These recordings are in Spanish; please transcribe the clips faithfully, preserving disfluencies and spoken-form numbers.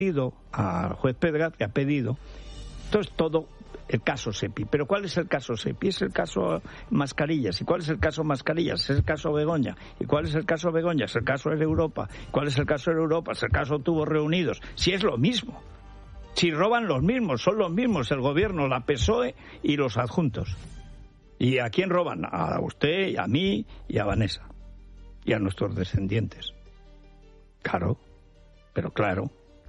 pedido al juez Pedraz, que ha pedido, entonces todo el caso Sepi. ¿Pero cuál es el caso Sepi? Es el caso Mascarillas. ¿Y cuál es el caso Mascarillas? Es el caso Begoña. ¿Y cuál es el caso Begoña? Es el caso de Europa. ¿Cuál es el caso de Europa? Es el caso Tubos Reunidos. Si es lo mismo. Si roban los mismos, son los mismos, el gobierno, la P S O E y los adjuntos. ¿Y a quién roban? A usted, y a mí y a Vanessa. Y a nuestros descendientes. Claro, pero claro.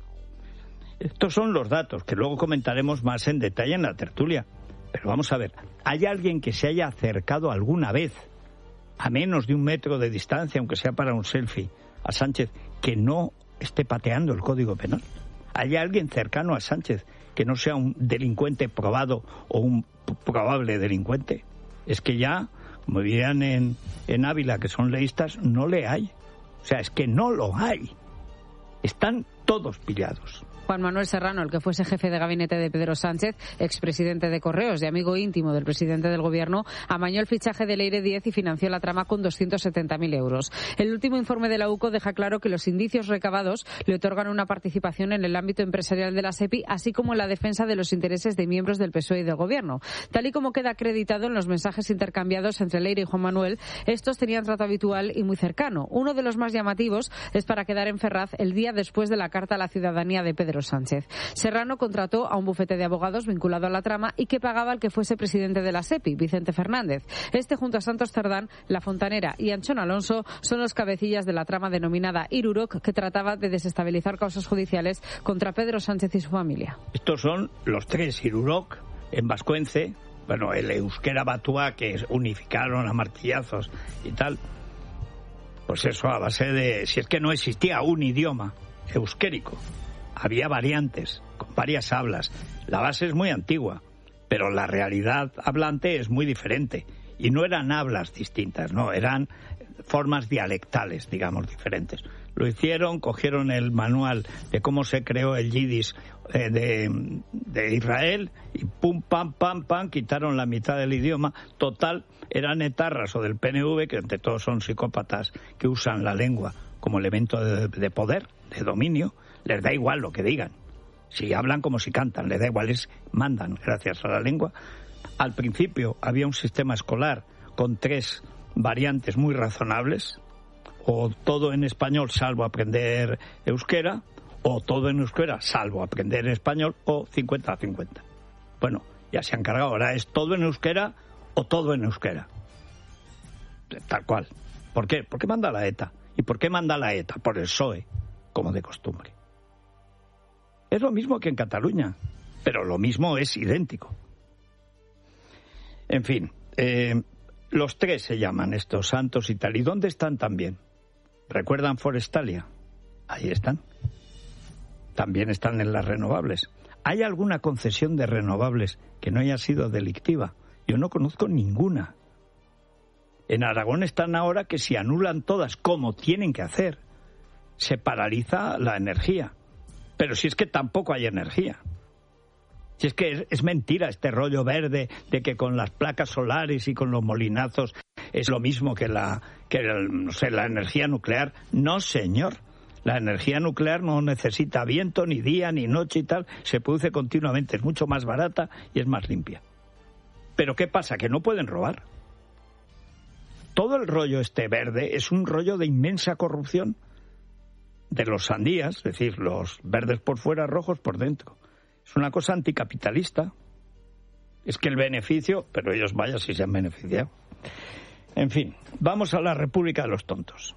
Estos son los datos, que luego comentaremos más en detalle en la tertulia. Pero vamos a ver, ¿hay alguien que se haya acercado alguna vez, a menos de un metro de distancia, aunque sea para un selfie, a Sánchez, que no esté pateando el Código Penal? ¿Hay alguien cercano a Sánchez que no sea un delincuente probado o un probable delincuente? Es que ya, como dirían en, en Ávila, que son leístas, no le hay. O sea, es que no lo hay. Están todos pillados. Juan Manuel Serrano, el que fuese jefe de gabinete de Pedro Sánchez, expresidente de Correos y amigo íntimo del presidente del Gobierno, amañó el fichaje de Leire Díez y financió la trama con doscientos setenta mil euros. El último informe de la U C O deja claro que los indicios recabados le otorgan una participación en el ámbito empresarial de la SEPI, así como en la defensa de los intereses de miembros del P S O E y del Gobierno. Tal y como queda acreditado en los mensajes intercambiados entre Leire y Juan Manuel, estos tenían trato habitual y muy cercano. Uno de los más llamativos es para quedar en Ferraz el día después de la carta a la ciudadanía de Pedro Sánchez. Serrano contrató a un bufete de abogados vinculado a la trama y que pagaba al que fuese presidente de la SEPI, Vicente Fernández. Este, junto a Santos Cerdán, La Fontanera y Anchón Alonso, son los cabecillas de la trama denominada Irurok, que trataba de desestabilizar causas judiciales contra Pedro Sánchez y su familia. Estos son los tres Irurok en vascuence, bueno, el euskera batua, que unificaron a martillazos y tal. Pues eso a base de, si es que no existía un idioma euskérico. Había variantes, con varias hablas. La base es muy antigua, pero la realidad hablante es muy diferente. Y no eran hablas distintas, no, eran formas dialectales, digamos, diferentes. Lo hicieron, cogieron el manual de cómo se creó el yiddish eh, de, de Israel y pum, pam, pam, pam, quitaron la mitad del idioma. Total, eran etarras o del P N V, que entre todos son psicópatas que usan la lengua como elemento de, de poder, de dominio. Les da igual lo que digan. Si hablan como si cantan, les da igual, les mandan gracias a la lengua. Al principio había un sistema escolar con tres variantes muy razonables, o todo en español salvo aprender euskera, o todo en euskera salvo aprender español, o cincuenta a cincuenta. Bueno, ya se han cargado, ahora es todo en euskera o todo en euskera. Tal cual. ¿Por qué? Porque manda la ETA. ¿Y por qué manda la ETA? Por el P S O E, como de costumbre. Es lo mismo que en Cataluña, pero lo mismo es idéntico. En fin, eh, los tres se llaman estos santos y tal. ¿Y dónde están también? ¿Recuerdan Forestalia? Ahí están. También están en las renovables. ¿Hay alguna concesión de renovables que no haya sido delictiva? Yo no conozco ninguna. En Aragón están ahora que si anulan todas como tienen que hacer, se paraliza la energía. Pero si es que tampoco hay energía. Si es que es, es mentira este rollo verde de que con las placas solares y con los molinazos es lo mismo que la, que el, no sé, la energía nuclear. No, señor. La energía nuclear no necesita viento, ni día, ni noche y tal. Se produce continuamente. Es mucho más barata y es más limpia. Pero ¿qué pasa? Que no pueden robar. Todo el rollo este verde es un rollo de inmensa corrupción de los sandías, es decir, los verdes por fuera, rojos por dentro. Es una cosa anticapitalista. Es que el beneficio, pero ellos vaya si se han beneficiado. En fin, vamos a la República de los Tontos.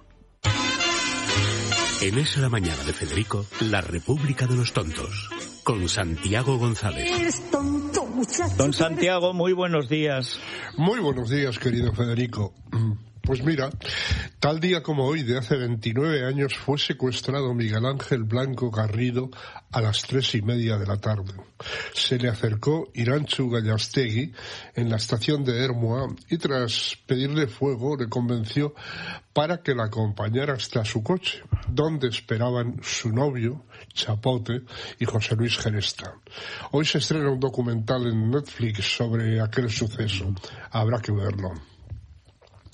En Es la Mañana de Federico, la República de los Tontos, con Santiago González. Eres tonto, muchacho. Don Santiago, muy buenos días. Muy buenos días, querido Federico. Pues mira, tal día como hoy, de hace veintinueve años, fue secuestrado Miguel Ángel Blanco Garrido a las tres y media de la tarde. Se le acercó Irantxu Gallastegui en la estación de Ermua y tras pedirle fuego le convenció para que la acompañara hasta su coche, donde esperaban su novio, Chapote, y José Luis Geresta. Hoy se estrena un documental en Netflix sobre aquel suceso. Habrá que verlo.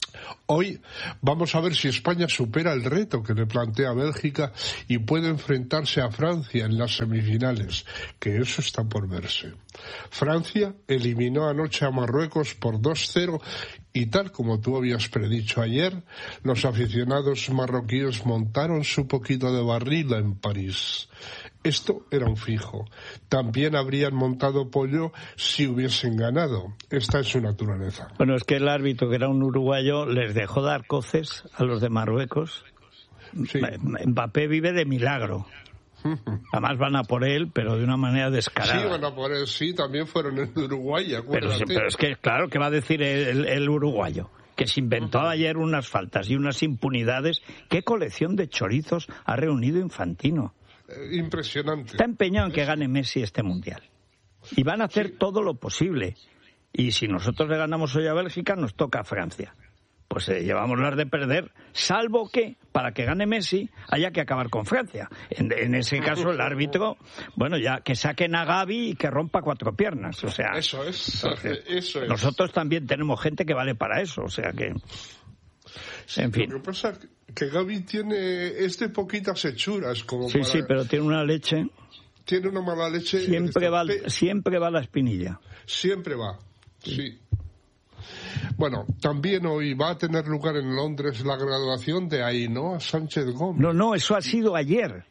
Hoy vamos a ver si España supera el reto que le plantea Bélgica y puede enfrentarse a Francia en las semifinales, que eso está por verse. Francia eliminó anoche a Marruecos por dos cero y tal como tú habías predicho ayer, los aficionados marroquíes montaron su poquito de barrila en París. Esto era un fijo. También habrían montado pollo si hubiesen ganado. Esta es su naturaleza. Bueno, es que el árbitro, que era un uruguayo, les dejó dar coces a los de Marruecos. Sí. Mbappé vive de milagro. Además van a por él, pero de una manera descarada. Sí, van a por él, sí, también fueron en Uruguay, acuérdate. Pero, pero es que, claro, ¿qué va a decir el, el uruguayo? Que se inventó uh-huh. ayer unas faltas y unas impunidades. ¿Qué colección de chorizos ha reunido Infantino? Impresionante. Está empeñado en que gane Messi este mundial. Y van a hacer sí. todo lo posible. Y si nosotros le ganamos hoy a Bélgica, nos toca a Francia. Pues eh, llevamos las de perder, salvo que, para que gane Messi, haya que acabar con Francia. En, en ese caso, el árbitro, bueno, ya que saquen a Gavi y que rompa cuatro piernas. O sea, eso es. Eso es. Nosotros también tenemos gente que vale para eso. O sea que... Sí, en fin. Lo que pasa es que Gavi tiene es de poquitas hechuras. Como sí, para... sí, pero tiene una leche... Tiene una mala leche... Siempre va, siempre va la espinilla. Siempre va, sí. sí. Bueno, también hoy va a tener lugar en Londres la graduación de Ainhoa Sánchez Gómez. No, no, eso ha sido ayer.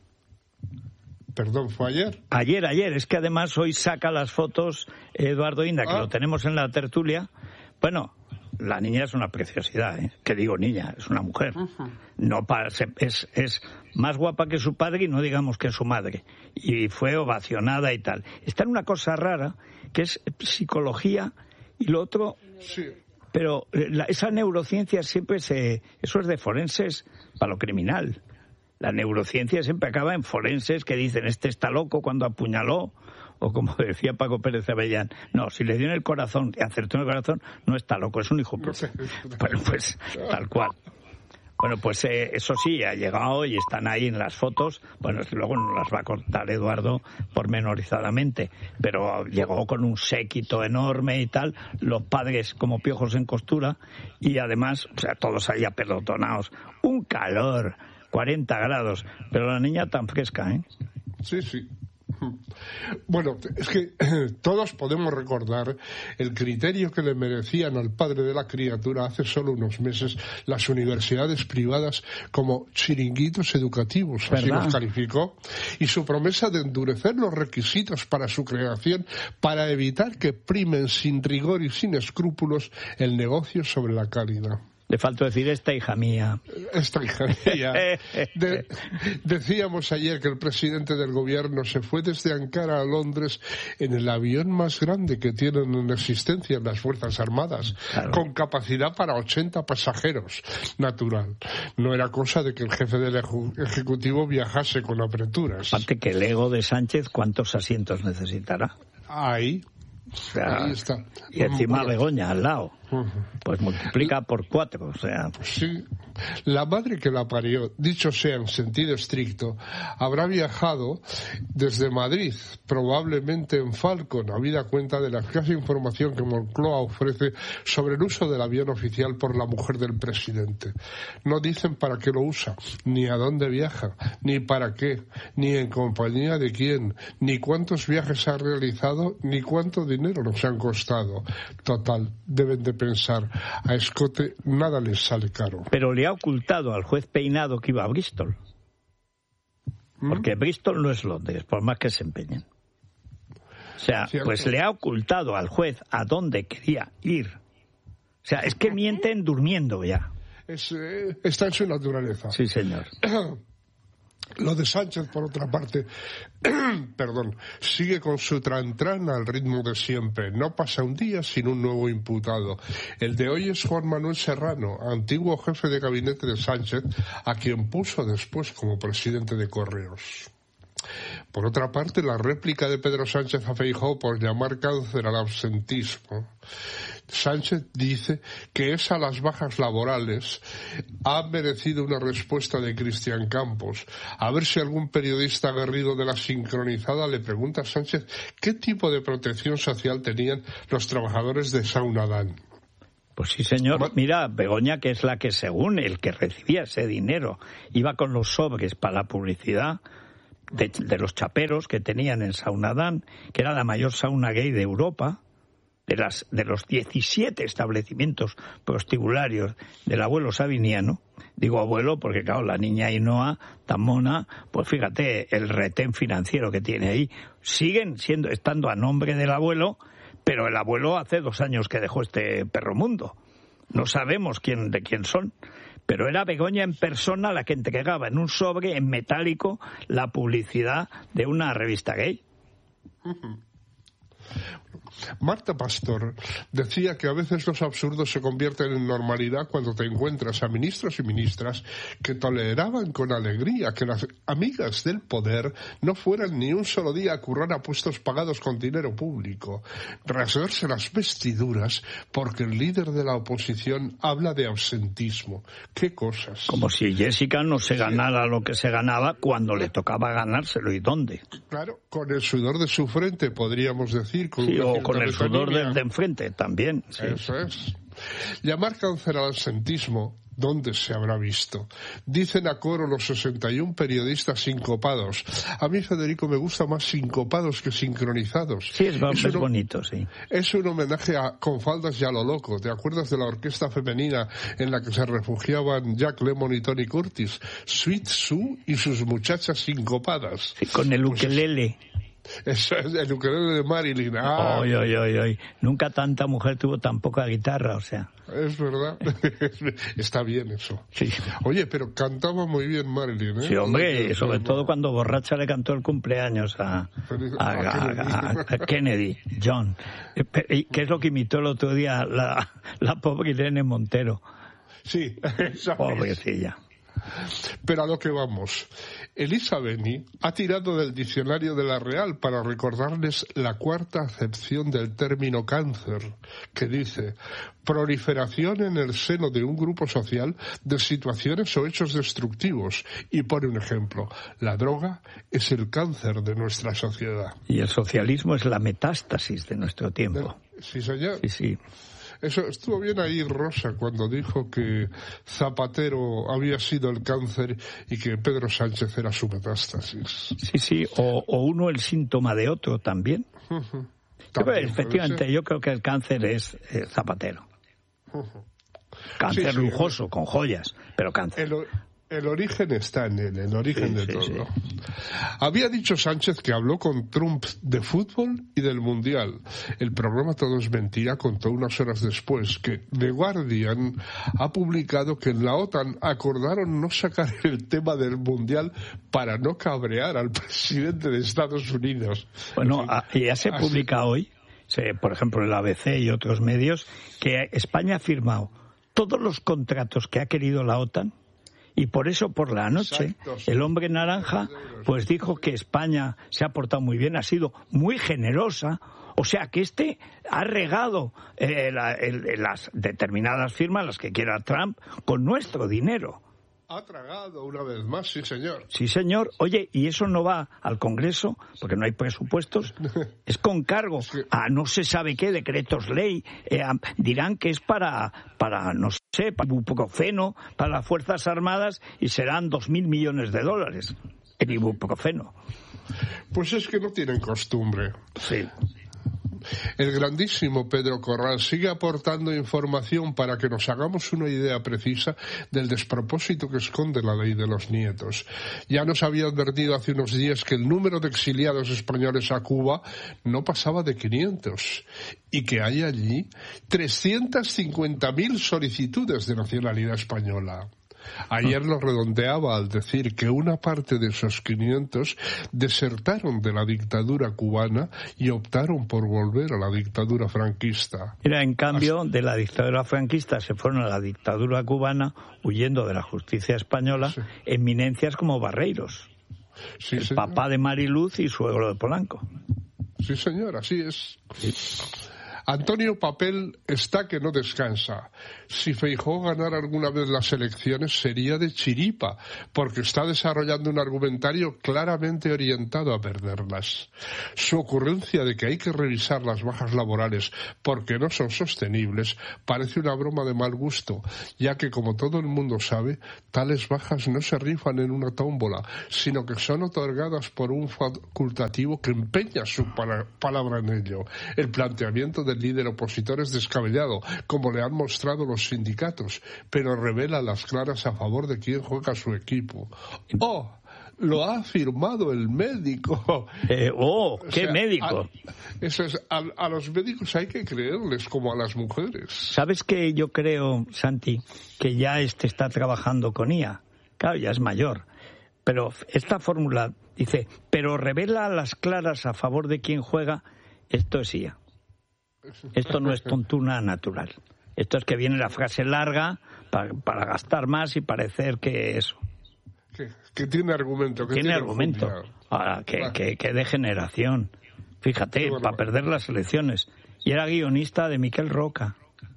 Perdón, ¿fue ayer? Ayer, ayer. Es que además hoy saca las fotos Eduardo Inda, que ah. lo tenemos en la tertulia. Bueno... La niña es una preciosidad, ¿eh? Que digo niña, es una mujer. Uh-huh. No para, es, es más guapa que su padre y no digamos que su madre. Y fue ovacionada y tal. Está en una cosa rara, que es psicología y lo otro... Sí. Pero la, esa neurociencia siempre se... Eso es de forenses para lo criminal. La neurociencia siempre acaba en forenses que dicen, este está loco cuando apuñaló... O como decía Paco Pérez Avellán, no, si le dio en el corazón y acertó en el corazón, no está loco, es un hijo puta. Bueno, pues tal cual. Bueno, pues eh, eso sí, ha llegado y están ahí en las fotos. Bueno, luego nos las va a contar Eduardo pormenorizadamente, pero llegó con un séquito enorme y tal, los padres como piojos en costura y además, o sea, todos ahí apelotonados. Un calor, cuarenta grados, pero la niña tan fresca, ¿eh? Sí, sí. Bueno, es que todos podemos recordar el criterio que le merecían al padre de la criatura hace solo unos meses las universidades privadas como chiringuitos educativos, así los calificó, y su promesa de endurecer los requisitos para su creación para evitar que primen sin rigor y sin escrúpulos el negocio sobre la calidad. Le faltó decir esta hija mía. Esta hija mía. De, decíamos ayer que el presidente del gobierno se fue desde Ankara a Londres en el avión más grande que tienen en existencia en las Fuerzas Armadas, claro. Con capacidad para ochenta pasajeros. Natural. No era cosa de que el jefe del Ejecutivo viajase con apreturas. Aparte que el ego de Sánchez, ¿cuántos asientos necesitará? Ahí. O sea, ahí está. Y encima bueno. Begoña al lado. Pues multiplica por cuatro, o sea... Sí, la madre que la parió, dicho sea en sentido estricto, habrá viajado desde Madrid, probablemente en Falcon, habida cuenta de la escasa información que Moncloa ofrece sobre el uso del avión oficial por la mujer del presidente. No dicen para qué lo usa, ni a dónde viaja, ni para qué, ni en compañía de quién, ni cuántos viajes ha realizado, ni cuánto dinero nos han costado. Total, deben de pensar, a escote nada les sale caro. Pero le ha ocultado al juez Peinado que iba a Bristol. Porque ¿Mm? Bristol no es Londres, por más que se empeñen. O sea, ¿cierto? Pues le ha ocultado al juez a dónde quería ir. O sea, es que mienten durmiendo ya. Es, eh, está en su naturaleza. Sí, señor. Lo de Sánchez, por otra parte, perdón, sigue con su trantrán al ritmo de siempre. No pasa un día sin un nuevo imputado. El de hoy es Juan Manuel Serrano, antiguo jefe de gabinete de Sánchez, a quien puso después como presidente de Correos. Por otra parte, la réplica de Pedro Sánchez a Feijóo por llamar cáncer al absentismo. Sánchez dice que es a las bajas laborales ha merecido una respuesta de Cristian Campos. A ver si algún periodista aguerrido de la sincronizada le pregunta a Sánchez qué tipo de protección social tenían los trabajadores de Saunadán. Pues sí, señor. Mira, Begoña, que es la que, según el que recibía ese dinero, iba con los sobres para la publicidad de, de los chaperos que tenían en Saunadán, que era la mayor sauna gay de Europa, de, las, de los diecisiete establecimientos prostibularios del abuelo Sabiniano. Digo abuelo porque, claro, la niña Ainhoa, tan mona, pues fíjate el retén financiero que tiene ahí. Siguen siendo estando a nombre del abuelo, pero el abuelo hace dos años que dejó este perro mundo. No sabemos quién de quién son. Pero era Begoña en persona la que entregaba en un sobre en metálico la publicidad de una revista gay. Uh-huh. Marta Pastor decía que a veces los absurdos se convierten en normalidad cuando te encuentras a ministros y ministras que toleraban con alegría que las amigas del poder no fueran ni un solo día a currar a puestos pagados con dinero público, rasgarse las vestiduras porque el líder de la oposición habla de ausentismo. ¿Qué cosas? Como si Jessica no se ganara lo que se ganaba cuando le tocaba ganárselo. ¿Y dónde? Claro, con el sudor de su frente, podríamos decir. Con sí, o con el sudor del de enfrente también. Sí. Eso es. Llamar cáncer al ausentismo, ¿dónde se habrá visto? Dicen a coro los sesenta y un periodistas sincopados. A mí, Federico, me gusta más sincopados que sincronizados. Sí, es, es, es un, bonito, sí. Es un homenaje a Con faldas y a lo loco. ¿Te acuerdas de la orquesta femenina en la que se refugiaban Jack Lemmon y Tony Curtis? Sweet Sue y sus muchachas sincopadas. Sí, con el ukelele. Pues, eso es el ukelele de Marilyn. Ah. Oy, oy, oy, oy. Nunca tanta mujer tuvo tan poca guitarra, o sea. Es verdad. Está bien eso. Sí. Oye, pero cantaba muy bien Marilyn, ¿eh? Sí, hombre, sobre todo cuando borracha le cantó el cumpleaños a, a, a, a, a Kennedy, John. ¿Qué es lo que imitó el otro día la, la pobre Irene Montero? Sí, esa pobrecilla. Pero a lo que vamos. Elisa Beni ha tirado del diccionario de la Real para recordarles la cuarta acepción del término cáncer, que dice proliferación en el seno de un grupo social de situaciones o hechos destructivos. Y pone un ejemplo, la droga es el cáncer de nuestra sociedad. Y el socialismo es la metástasis de nuestro tiempo. Sí, señor. Sí, sí. Eso estuvo bien ahí Rosa cuando dijo que Zapatero había sido el cáncer y que Pedro Sánchez era su metástasis. Sí, sí, o, o uno el síntoma de otro también. Uh-huh. también efectivamente, yo creo que el cáncer es eh, Zapatero. Uh-huh. Cáncer sí, sí, lujoso, el... con joyas, pero cáncer. El... El origen está en él, el origen sí, de sí, todo. Sí. Había dicho Sánchez que habló con Trump de fútbol y del Mundial. El programa Todo es Mentira contó unas horas después que The Guardian ha publicado que en la OTAN acordaron no sacar el tema del Mundial para no cabrear al presidente de Estados Unidos. Bueno, ya se Así. publica hoy, por ejemplo en la A B C y otros medios, que España ha firmado todos los contratos que ha querido la OTAN. Y por eso, por la noche, el hombre naranja pues dijo que España se ha portado muy bien, ha sido muy generosa. O sea, que este ha regado eh, la, el, las determinadas firmas, las que quiera Trump, con nuestro dinero. Ha tragado una vez más, sí señor. Sí señor. Oye, y eso no va al Congreso, porque no hay presupuestos. Es con cargo sí. a no se sabe qué, decretos ley. Eh, dirán que es para, para, no sé, para ibuprofeno, para las Fuerzas Armadas, y serán dos mil millones de dólares en ibuprofeno. Pues es que no tienen costumbre. Sí. El grandísimo Pedro Corral sigue aportando información para que nos hagamos una idea precisa del despropósito que esconde la ley de los nietos. Ya nos había advertido hace unos días que el número de exiliados españoles a Cuba no pasaba de quinientos y que hay allí trescientas cincuenta mil solicitudes de nacionalidad española. Ayer lo redondeaba al decir que una parte de esos quinientos desertaron de la dictadura cubana y optaron por volver a la dictadura franquista. Mira, en cambio, de la dictadura franquista se fueron a la dictadura cubana huyendo de la justicia española sí. eminencias como Barreiros, sí, el papá de Mariluz y suegro de Polanco. Sí, señor, así es. Sí. Antonio Papel está que no descansa. Si Feijóo ganara alguna vez las elecciones sería de chiripa, porque está desarrollando un argumentario claramente orientado a perderlas. Su ocurrencia de que hay que revisar las bajas laborales porque no son sostenibles parece una broma de mal gusto, ya que, como todo el mundo sabe, tales bajas no se rifan en una tómbola, sino que son otorgadas por un facultativo que empeña su pala- palabra en ello. El planteamiento del líder opositor es descabellado, como le han mostrado los sindicatos, pero revela a las claras a favor de quien juega su equipo. ¡Oh! Lo ha afirmado el médico. Eh, ¡Oh! ¡Qué o sea, médico! A, eso es, a, a los médicos hay que creerles como a las mujeres. ¿Sabes qué? Yo creo, Santi, que ya este está trabajando con I A. Claro, ya es mayor. Pero esta fórmula dice, pero revela a las claras a favor de quien juega. Esto es I A. Esto no es tontuna natural. Esto es que viene la frase larga para, para gastar más y parecer que eso. Que, que tiene argumento. Que tiene, tiene argumento. Ahora, que, ah. que, que de generación. Fíjate, bueno, para perder las elecciones. Y era guionista de Miquel Roca.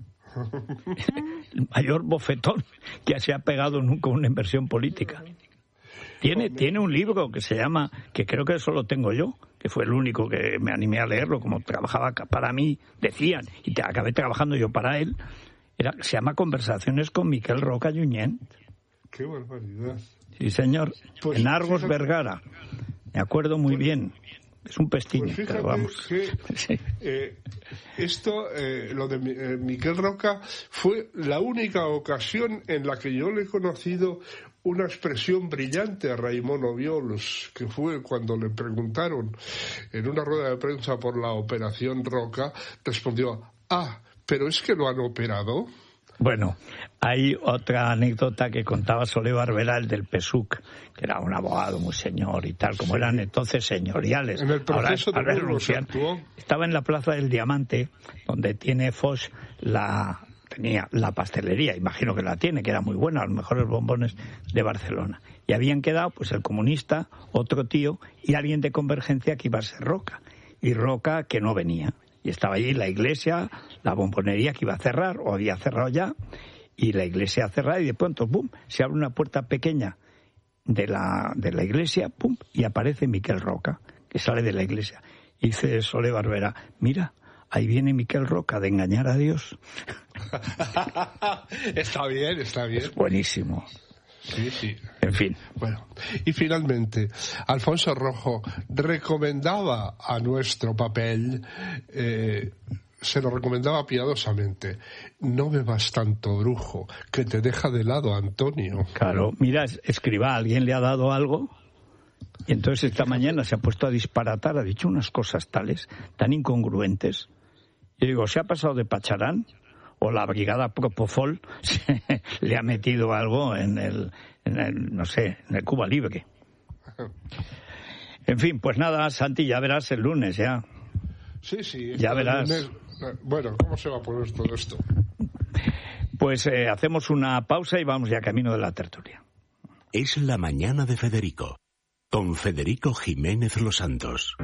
El mayor bofetón que se ha pegado nunca una inversión política. Tiene, tiene un libro que se llama, que creo que eso lo tengo yo, que fue el único que me animé a leerlo, como trabajaba para mí, decían, y te acabé trabajando yo para él, era, se llama Conversaciones con Miquel Roca Junyent. ¡Qué barbaridad! Sí, señor, pues, en Argos, fíjate, Vergara, me acuerdo muy pues, bien. Es un pestiño, pues pero vamos. Que, sí. eh, esto, eh, lo de eh, Miquel Roca, fue la única ocasión en la que yo le he conocido una expresión brillante a Raimon Obiols, que fue cuando le preguntaron en una rueda de prensa por la operación Roca, respondió, ah, pero es que lo han operado. Bueno, hay otra anécdota que contaba Soler Barberá, el del P S U C, que era un abogado muy señor y tal, como sí. eran entonces señoriales. En el proceso ahora, de Burgos actuó. Estaba en la Plaza del Diamante, donde tiene Foix la... tenía la pastelería, imagino que la tiene, que era muy buena, a los mejores bombones de Barcelona. Y habían quedado, pues, el comunista, otro tío, y alguien de Convergencia que iba a ser Roca. Y Roca que no venía. Y estaba allí la iglesia, la bombonería que iba a cerrar, o había cerrado ya, y la iglesia cerrada, y de pronto, ¡pum!, se abre una puerta pequeña de la, de la iglesia, ¡pum!, y aparece Miquel Roca, que sale de la iglesia. Y dice Soler Barberá, mira, ahí viene Miquel Roca de engañar a Dios. Está bien, está bien. Es buenísimo. Sí, sí. En fin. Bueno, y finalmente, Alfonso Rojo recomendaba a nuestro papel, eh, se lo recomendaba piadosamente, no bebas tanto, brujo, que te deja de lado Antonio. Claro, mira, Escrivá, alguien le ha dado algo, y entonces esta mañana se ha puesto a disparatar, ha dicho unas cosas tales, tan incongruentes. Yo digo, ¿se ha pasado de Pacharán? O la brigada Propofol se, le ha metido algo en el, en el, no sé, en el Cuba Libre. En fin, pues nada, Santi, ya verás el lunes, ya. Sí, sí. Ya verás. Lunes, bueno, ¿cómo se va a poner todo esto? Pues eh, hacemos una pausa y vamos ya camino de la tertulia. Es la mañana de Federico, con Federico Jiménez Los Santos.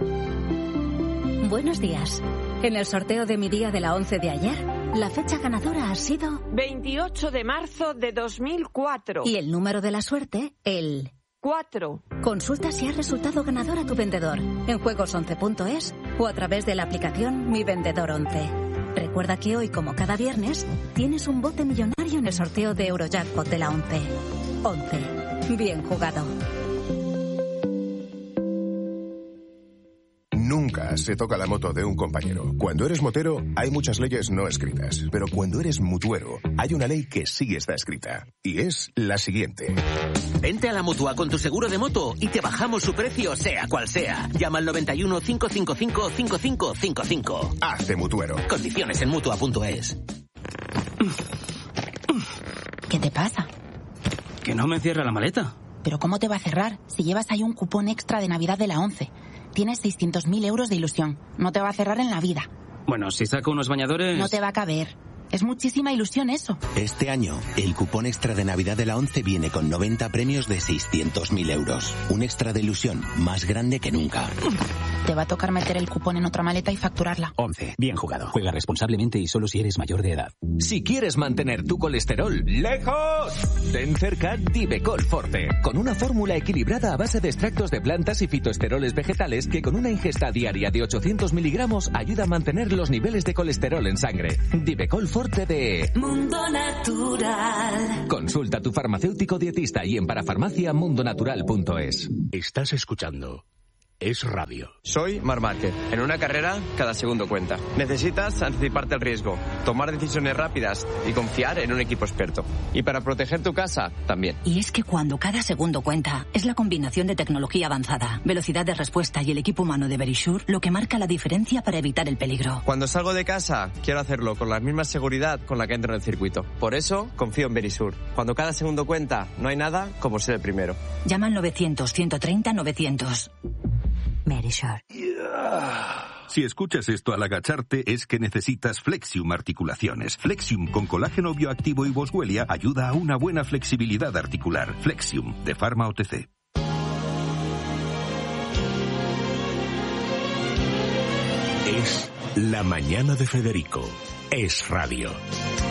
Buenos días. En el sorteo de mi día de la once de ayer, la fecha ganadora ha sido... veintiocho de marzo de dos mil cuatro. Y el número de la suerte, el... cuatro. Consulta si has resultado ganador a tu vendedor en juegos once punto es o a través de la aplicación Mi Vendedor once. Recuerda que hoy, como cada viernes, tienes un bote millonario en el sorteo de Eurojackpot de la once. once. Bien jugado. Nunca se toca la moto de un compañero. Cuando eres motero, hay muchas leyes no escritas. Pero cuando eres mutuero, hay una ley que sí está escrita. Y es la siguiente. Vente a la Mutua con tu seguro de moto y te bajamos su precio, sea cual sea. Llama al noventa y uno, cinco cinco cinco, cinco cinco cinco cinco. Hazte mutuero. Condiciones en mutua punto es. ¿Qué te pasa? Que no me cierra la maleta. ¿Pero cómo te va a cerrar si llevas ahí un cupón extra de Navidad de la once? Tienes seiscientos mil euros de ilusión. No te va a cerrar en la vida. Bueno, si saco unos bañadores... No te va a caber. Es muchísima ilusión eso. Este año, el cupón extra de Navidad de la once viene con noventa premios de seiscientos mil euros. Un extra de ilusión más grande que nunca. Te va a tocar meter el cupón en otra maleta y facturarla. once. Bien jugado. Juega responsablemente y solo si eres mayor de edad. Si quieres mantener tu colesterol lejos, ten cerca Divecol Forte, con una fórmula equilibrada a base de extractos de plantas y fitoesteroles vegetales que con una ingesta diaria de ochocientos miligramos ayuda a mantener los niveles de colesterol en sangre. Divecol Forte de Mundo Natural. Consulta a tu farmacéutico dietista y en parafarmacia mundonatural punto es. Estás escuchando Es Radio. Soy Marc Márquez. En una carrera, cada segundo cuenta. Necesitas anticiparte al riesgo, tomar decisiones rápidas y confiar en un equipo experto. Y para proteger tu casa, también. Y es que cuando cada segundo cuenta, es la combinación de tecnología avanzada, velocidad de respuesta y el equipo humano de Verisure lo que marca la diferencia para evitar el peligro. Cuando salgo de casa, quiero hacerlo con la misma seguridad con la que entro en el circuito. Por eso, confío en Verisure. Cuando cada segundo cuenta, no hay nada como ser el primero. Llama al novecientos, ciento treinta, novecientos. Verisure. Si escuchas esto al agacharte es que necesitas Flexium Articulaciones. Flexium con colágeno bioactivo y boswellia ayuda a una buena flexibilidad articular. Flexium, de Pharma O T C. Es La Mañana de Federico. Es Radio.